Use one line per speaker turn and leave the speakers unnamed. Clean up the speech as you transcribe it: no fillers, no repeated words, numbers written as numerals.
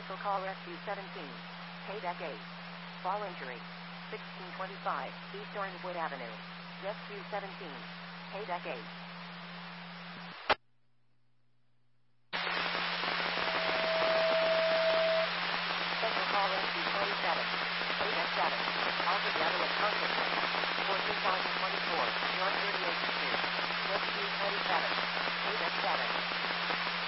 Vehicle call rescue 17. Paydeck 8. Fall injury. 1625 East Orangewood Avenue. Rescue 17. Paydeck 8.